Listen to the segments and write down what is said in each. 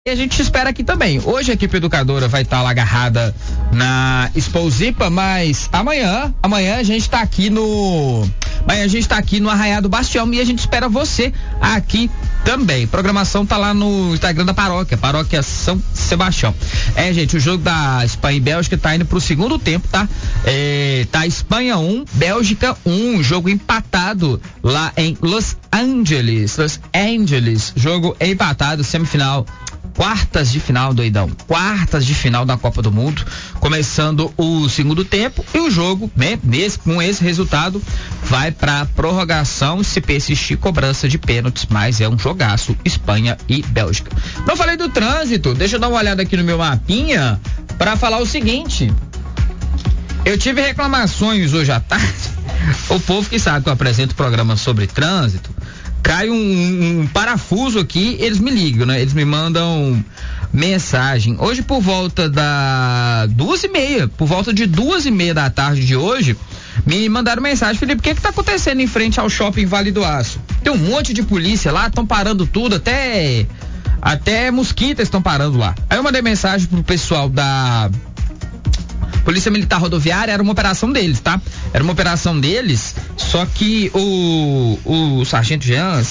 E a gente espera aqui também. Hoje a equipe educadora vai estar lá agarrada na Exposipa, mas amanhã a gente está aqui no Arraiá do Bastião e a gente espera você aqui também. Programação tá lá no Instagram da Paróquia São Sebastião. Gente, o jogo da Espanha e Bélgica tá indo pro segundo tempo, tá? Tá Espanha 1, Bélgica 1, jogo empatado lá em Los Angeles, jogo empatado, semifinal. Quartas de final, doidão. Quartas de final da Copa do Mundo. Começando o segundo tempo e o jogo, né? Com esse resultado, vai pra prorrogação se persistir cobrança de pênaltis, mas é um jogaço, Espanha e Bélgica. Não falei do trânsito, deixa eu dar uma olhada aqui no meu mapinha pra falar o seguinte. Eu tive reclamações hoje à tarde. O povo que sabe que eu apresento programa sobre trânsito, cai um parafuso aqui, eles me ligam, né? Eles me mandam mensagem. Hoje por volta da 2:30, por volta de 2:30 da tarde de hoje, me mandaram mensagem: Felipe, o que tá acontecendo em frente ao shopping Vale do Aço? Tem um monte de polícia lá, estão parando tudo, até mosquitas estão parando lá. Aí eu mandei mensagem pro pessoal da Polícia Militar Rodoviária, era uma operação deles, tá? Era uma operação deles, só que o sargento Jean,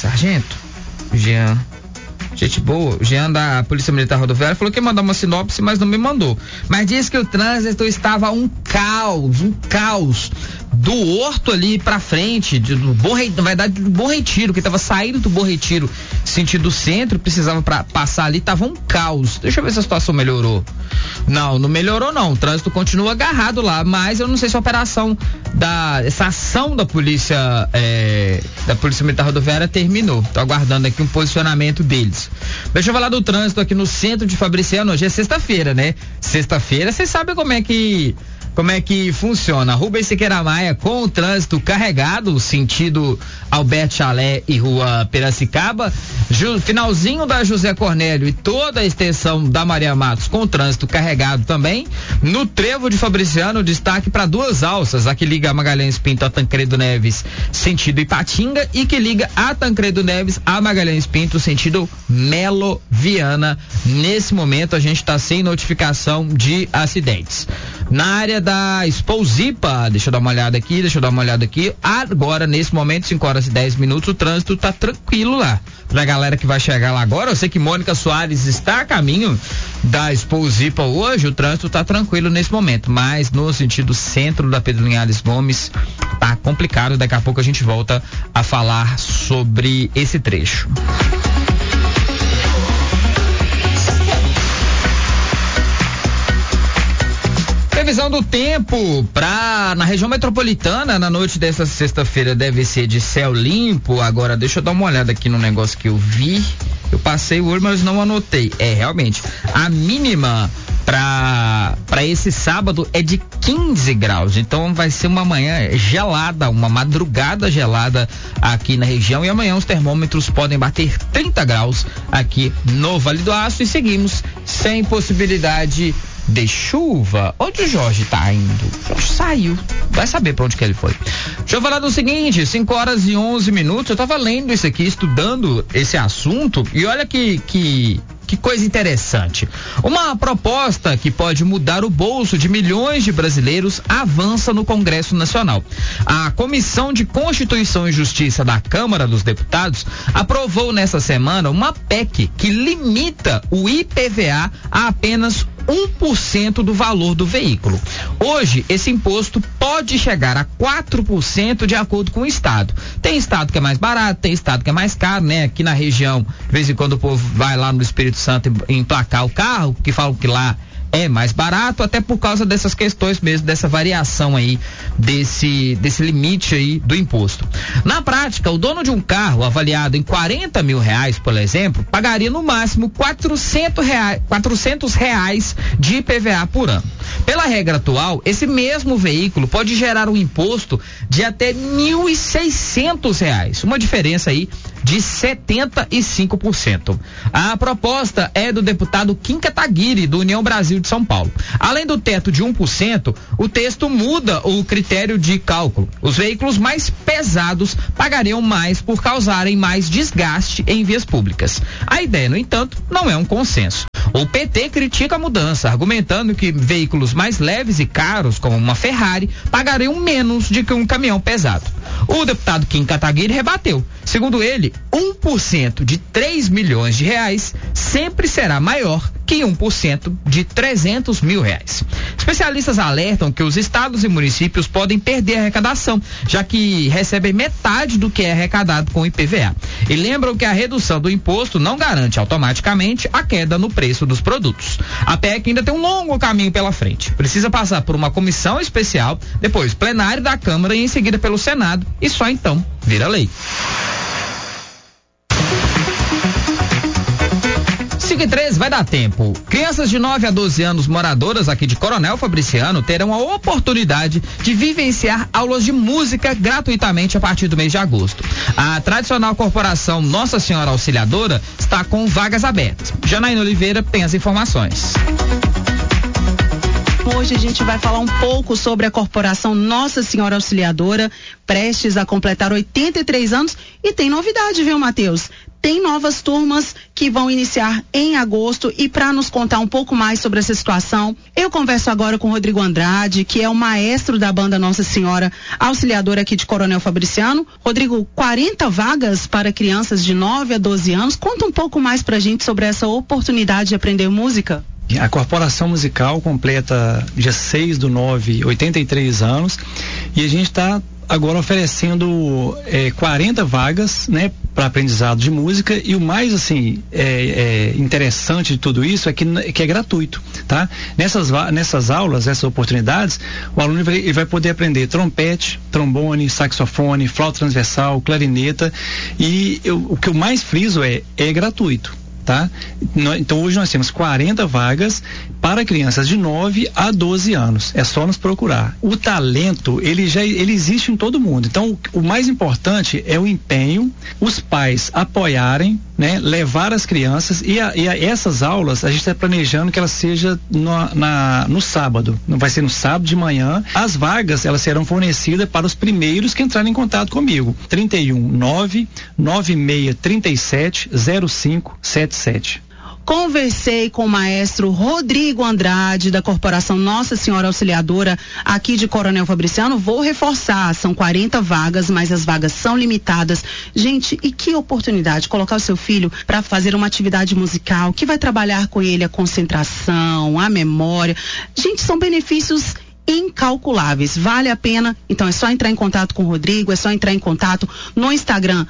gente boa, o Jean da Polícia Militar Rodoviária falou que ia mandar uma sinopse, mas não me mandou. Mas disse que o trânsito estava um caos. Do Horto ali pra frente, do Bom Retiro, que tava saindo do Bom Retiro, sentido centro, precisava passar ali, tava um caos. Deixa eu ver se a situação melhorou. Não melhorou não, o trânsito continua agarrado lá, mas eu não sei se a operação essa ação da Polícia Militar Rodoviária terminou. Tô aguardando aqui um posicionamento deles. Deixa eu falar do trânsito aqui no centro de Fabriciano. Hoje é sexta-feira, né? Sexta-feira, vocês sabem como é que funciona. Rubens Siqueira Maia com o trânsito carregado, sentido Alberto Chalé e Rua Piracicaba, finalzinho da José Cornélio e toda a extensão da Maria Matos com o trânsito carregado também. No trevo de Fabriciano, destaque para duas alças, a que liga a Magalhães Pinto a Tancredo Neves, sentido Ipatinga, e que liga a Tancredo Neves a Magalhães Pinto, sentido Melo Viana. Nesse momento a gente está sem notificação de acidentes. Na área da Exposipa, deixa eu dar uma olhada aqui. Agora, nesse momento, 5:10, o trânsito tá tranquilo lá. Pra galera que vai chegar lá agora, eu sei que Mônica Soares está a caminho da Exposipa hoje, o trânsito tá tranquilo nesse momento, mas no sentido centro da Pedro Linhares Gomes tá complicado. Daqui a pouco a gente volta a falar sobre esse trecho. Previsão do tempo na região metropolitana na noite desta sexta-feira deve ser de céu limpo. Agora deixa eu dar uma olhada aqui no negócio que eu vi. Eu passei o olho, mas não anotei. Realmente, a mínima para esse sábado é de 15 graus. Então vai ser uma manhã gelada, uma madrugada gelada aqui na região. E amanhã os termômetros podem bater 30 graus aqui no Vale do Aço. E seguimos sem possibilidade de chuva. Onde o Jorge tá indo? O Jorge saiu. Vai saber pra onde que ele foi. Deixa eu falar do seguinte, 5:11. Eu tava lendo isso aqui, estudando esse assunto, e olha que coisa interessante. Uma proposta que pode mudar o bolso de milhões de brasileiros avança no Congresso Nacional. A Comissão de Constituição e Justiça da Câmara dos Deputados aprovou nessa semana uma PEC que limita o IPVA a apenas 1% do valor do veículo. Hoje, esse imposto pode chegar a 4% de acordo com o estado. Tem estado que é mais barato, tem estado que é mais caro, né? Aqui na região, de vez em quando o povo vai lá no Espírito Santo emplacar o carro, que falam que lá é mais barato, até por causa dessas questões mesmo, dessa variação aí, desse limite aí do imposto. Na prática, o dono de um carro avaliado em R$40 mil, por exemplo, pagaria no máximo R$400 de IPVA por ano. Pela regra atual, esse mesmo veículo pode gerar um imposto de até R$1.600, uma diferença aí de 75%. A proposta é do deputado Kim Kataguiri, do União Brasil de São Paulo. Além do teto de 1%, o texto muda o critério de cálculo. Os veículos mais pesados pagariam mais por causarem mais desgaste em vias públicas. A ideia, no entanto, não é um consenso. O PT critica a mudança, argumentando que veículos mais leves e caros, como uma Ferrari, pagariam menos do que um caminhão pesado. O deputado Kim Kataguiri rebateu. Segundo ele, 1% de R$3 milhões sempre será maior que 1% de R$300 mil. Especialistas alertam que os estados e municípios podem perder a arrecadação, já que recebem metade do que é arrecadado com o IPVA. E lembram que a redução do imposto não garante automaticamente a queda no preço dos produtos. A PEC ainda tem um longo caminho pela frente. Precisa passar por uma comissão especial, depois plenário da Câmara e em seguida pelo Senado, e só então vira lei. 5:13, vai dar tempo. Crianças de 9 a 12 anos moradoras aqui de Coronel Fabriciano terão a oportunidade de vivenciar aulas de música gratuitamente a partir do mês de agosto. A tradicional corporação Nossa Senhora Auxiliadora está com vagas abertas. Janaína Oliveira tem as informações. Hoje a gente vai falar um pouco sobre a corporação Nossa Senhora Auxiliadora, prestes a completar 83 anos, e tem novidade, viu, Matheus? Tem novas turmas que vão iniciar em agosto, e para nos contar um pouco mais sobre essa situação, eu converso agora com o Rodrigo Andrade, que é o maestro da banda Nossa Senhora Auxiliadora aqui de Coronel Fabriciano. Rodrigo, 40 vagas para crianças de 9 a 12 anos. Conta um pouco mais pra gente sobre essa oportunidade de aprender música. A Corporação Musical completa dia 6/9, 83 anos, e a gente está agora oferecendo 40 vagas, né, para aprendizado de música, e o mais assim interessante de tudo isso é que é gratuito, tá? Nessas aulas, essas oportunidades, o aluno vai poder aprender trompete, trombone, saxofone, flauta transversal, clarineta, e o que eu mais friso é gratuito. Tá? Então hoje nós temos 40 vagas para crianças de 9 a 12 anos. É só nos procurar. O talento, ele existe em todo mundo. Então o mais importante é o empenho, os pais apoiarem, né? Levar as crianças, e essas aulas a gente está planejando que elas sejam no sábado. Não vai ser no sábado de manhã. As vagas, elas serão fornecidas para os primeiros que entrarem em contato comigo. 31-99637-0577. Conversei com o maestro Rodrigo Andrade, da Corporação Nossa Senhora Auxiliadora, aqui de Coronel Fabriciano. Vou reforçar, são 40 vagas, mas as vagas são limitadas. Gente, e que oportunidade, colocar o seu filho para fazer uma atividade musical que vai trabalhar com ele a concentração, a memória. Gente, são benefícios incalculáveis, vale a pena. Então é só entrar em contato com o Rodrigo, é só entrar em contato no Instagram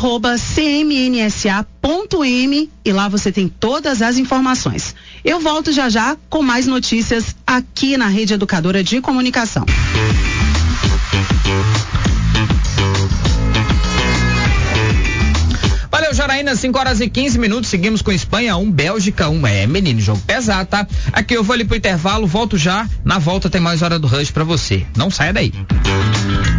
@cmnsa.m, e lá você tem todas as informações. Eu volto já já com mais notícias aqui na Rede Educadora de Comunicação. Valeu, Janaína, 5:15, seguimos com Espanha 1, Bélgica 1. Menino, jogo pesado, tá? Aqui eu vou ali pro intervalo, volto já. Na volta tem mais Hora do Rush pra você. Não saia daí.